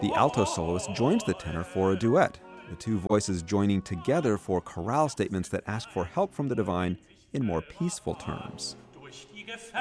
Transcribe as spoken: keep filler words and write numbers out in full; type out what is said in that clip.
The alto soloist joins the tenor for a duet, the two voices joining together for chorale statements that ask for help from the divine in more peaceful terms.